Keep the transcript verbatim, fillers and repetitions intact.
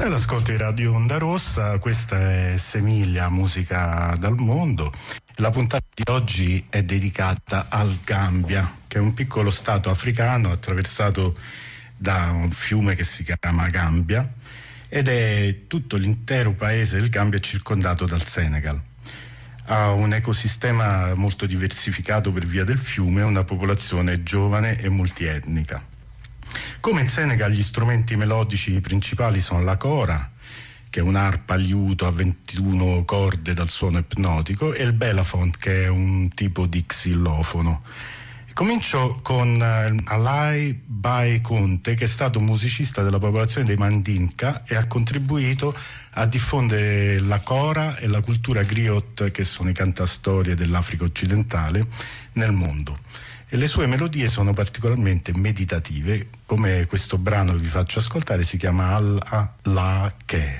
Sei all'ascolto di Radio Onda Rossa, questa è Semiglia, musica dal mondo. La puntata di oggi è dedicata al Gambia, che è un piccolo stato africano attraversato da un fiume che si chiama Gambia, ed è tutto l'intero paese del Gambia è circondato dal Senegal. Ha un ecosistema molto diversificato per via del fiume e una popolazione giovane e multietnica. Come in Senegal, gli strumenti melodici principali sono la kora, che è un'arpa liuto a ventuno corde dal suono ipnotico, e il belafont, che è un tipo di xillofono. Comincio con uh, Alai Bai Conte, che è stato un musicista della popolazione dei Mandinka e ha contribuito a diffondere la kora e la cultura griot, che sono i cantastorie dell'Africa occidentale, nel mondo. E le sue melodie sono particolarmente meditative, come questo brano che vi faccio ascoltare, si chiama Al-La Ke.